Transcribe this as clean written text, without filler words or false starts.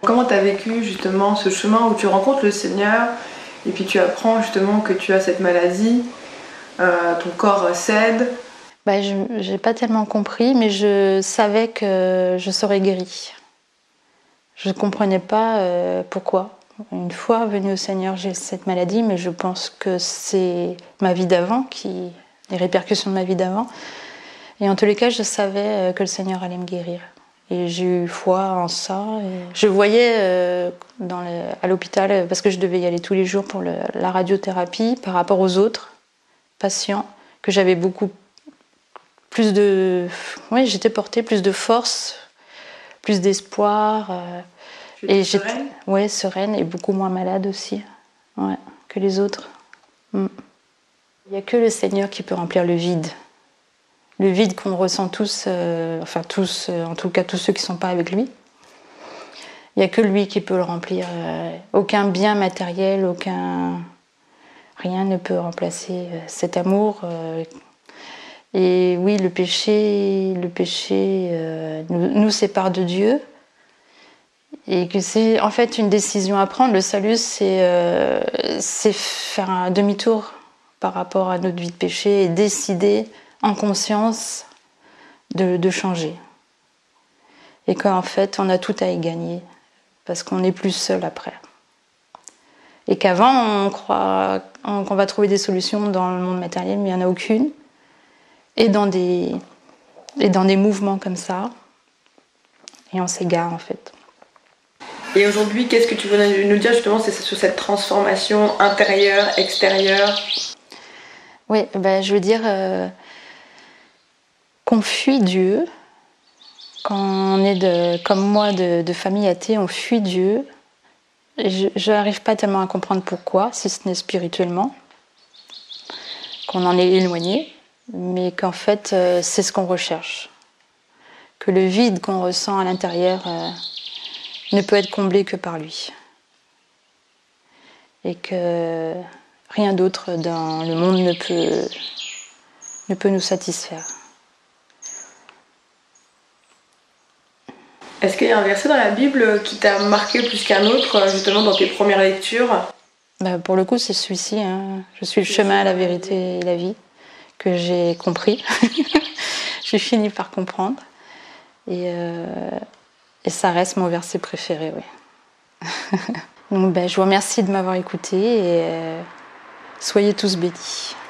Comment tu as vécu justement ce chemin où tu rencontres le Seigneur et puis tu apprends justement que tu as cette maladie, ton corps cède? J'ai pas tellement compris, mais je savais que je serais guérie. Je ne comprenais pas pourquoi. Une fois venue au Seigneur, j'ai cette maladie, mais je pense que c'est ma vie d'avant, les répercussions de ma vie d'avant. Et en tous les cas, je savais que le Seigneur allait me guérir. Et j'ai eu foi en ça. Et je voyais à l'hôpital, parce que je devais y aller tous les jours pour la radiothérapie, par rapport aux autres patients, que j'avais beaucoup plus de... Oui, j'étais portée plus de force, plus d'espoir. Et j'étais sereine? Ouais, sereine et beaucoup moins malade aussi, ouais, que les autres. Il n'y a que le Seigneur qui peut remplir le vide. Le vide qu'on ressent tous, en tout cas tous ceux qui ne sont pas avec lui. Il n'y a que lui qui peut le remplir. Aucun bien matériel, rien ne peut remplacer cet amour. Et oui, le péché nous sépare de Dieu. Et que c'est en fait une décision à prendre. Le salut, c'est faire un demi-tour par rapport à notre vie de péché et décider en conscience de changer. Et qu'en fait, on a tout à y gagner, parce qu'on n'est plus seul après. Et qu'avant, on croit qu'on va trouver des solutions dans le monde matériel, mais il n'y en a aucune. Et dans des mouvements comme ça, et on s'égare en fait. Et aujourd'hui, qu'est-ce que tu veux nous dire justement sur cette transformation intérieure, extérieure? Oui, je veux dire qu'on fuit Dieu. Quand on est comme moi de famille athée, on fuit Dieu. Je n'arrive pas tellement à comprendre pourquoi, si ce n'est spirituellement, qu'on en est éloigné, mais qu'en fait, c'est ce qu'on recherche. Que le vide qu'on ressent à l'intérieur ne peut être comblé que par lui. Et que rien d'autre dans le monde ne peut nous satisfaire. Est-ce qu'il y a un verset dans la Bible qui t'a marqué plus qu'un autre, justement dans tes premières lectures? Pour le coup, c'est celui-ci. Hein. Je suis le chemin, la vérité et la vie, que j'ai compris. J'ai fini par comprendre. Et ça reste mon verset préféré, oui. Donc, je vous remercie de m'avoir écouté et soyez tous bénis.